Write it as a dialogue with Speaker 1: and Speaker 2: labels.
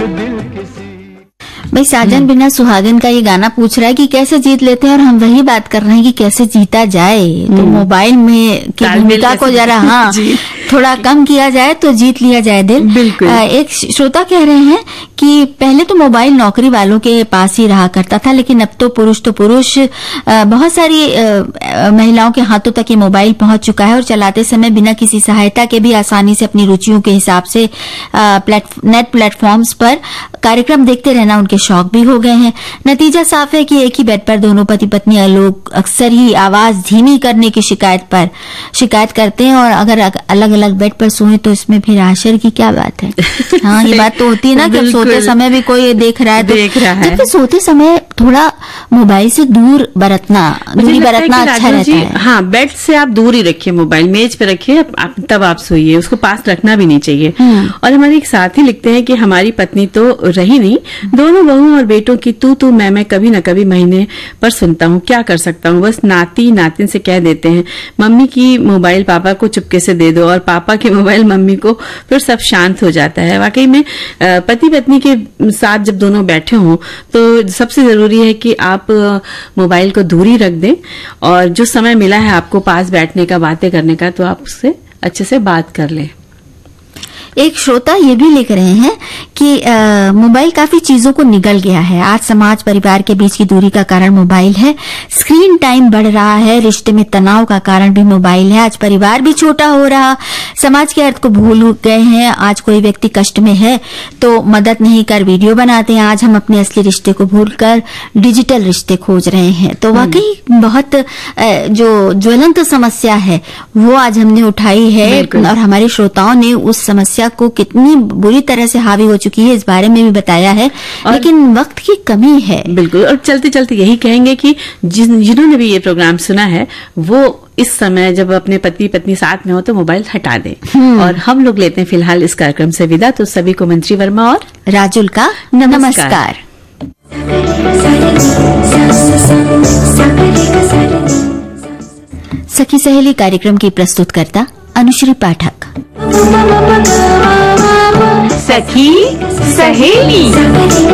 Speaker 1: भाई साजन बिना सुहागन का ये गाना पूछ रहा है कि कैसे जीत लेते हैं, और हम वही बात कर रहे हैं कि कैसे जीता जाए। तो मोबाइल में की भूमिका को जरा थोड़ा कम किया जाए तो जीत लिया जाए दिल।
Speaker 2: बिल्कुल।
Speaker 1: एक श्रोता कह रहे हैं कि पहले तो मोबाइल नौकरी वालों के पास ही रहा करता था, लेकिन अब तो पुरुष बहुत सारी महिलाओं के हाथों तक ये मोबाइल पहुंच चुका है, और चलाते समय बिना किसी सहायता के भी आसानी से अपनी रुचियों के हिसाब से नेट प्लेटफॉर्म्स पर कार्यक्रम देखते रहना उनके शौक भी हो गए हैं। नतीजा साफ है कि एक ही बेड पर दोनों पति पत्नी लोग अक्सर ही आवाज धीमी करने की शिकायत करते हैं, और अगर अलग अलग बेड पर सोए तो इसमें फिर आश्चर्य की क्या बात है। हाँ, ये बात तो होती है ना कि सोते समय भी कोई देख रहा है तो फिर सोते समय थोड़ा मोबाइल से दूरी बरतना अच्छा रहता है।
Speaker 2: हाँ, बेड से आप दूर ही रखिए, मोबाइल मेज पे रखिए, तब आप सोइए, उसको पास रखना भी नहीं चाहिए। और हमारे एक साथी लिखते हैं कि हमारी पत्नी तो रही नहीं, दोनों बहुओं और बेटों की तू मैं कभी न कभी महीने पर सुनता हूँ, क्या कर सकता हूँ। बस नाती नातिन से कह देते हैं मम्मी की मोबाइल पापा को चुपके से दे दो, और पापा की मोबाइल मम्मी को, फिर सब शांत हो जाता है। वाकई में पति पत्नी के साथ जब दोनों बैठे हों तो सबसे जरूरी है कि आप मोबाइल को दूरी रख दें, और जो समय मिला है आपको पास बैठने का, बातें करने का, तो आप उससे अच्छे से बात कर लें।
Speaker 1: एक श्रोता ये भी लिख रहे हैं कि मोबाइल काफी चीजों को निगल गया है। आज समाज परिवार के बीच की दूरी का कारण मोबाइल है, स्क्रीन टाइम बढ़ रहा है, रिश्ते में तनाव का कारण भी मोबाइल है। आज परिवार भी छोटा हो रहा, समाज के अर्थ को भूल गए हैं। आज कोई व्यक्ति कष्ट में है तो मदद नहीं कर वीडियो बनाते हैं। आज हम अपने असली रिश्ते को भूलकर डिजिटल रिश्ते खोज रहे हैं। तो वाकई बहुत जो ज्वलंत समस्या है वो आज हमने उठाई है, और हमारे श्रोताओं ने उस समस्या को कितनी बुरी तरह से हावी हो चुकी है इस बारे में भी बताया है, लेकिन वक्त की कमी है।
Speaker 2: बिल्कुल। और चलते चलते यही कहेंगे कि जिन्होंने भी ये प्रोग्राम सुना है वो इस समय जब अपने पति पत्नी साथ में हो तो मोबाइल हटा दें। और हम लोग लेते हैं फिलहाल इस कार्यक्रम से विदा। तो सभी को मंत्री वर्मा और
Speaker 1: राजुल का नमस्कार। सखी सहेली कार्यक्रम की प्रस्तुतकर्ता अनुश्री पाठक।
Speaker 3: सखी सहेली।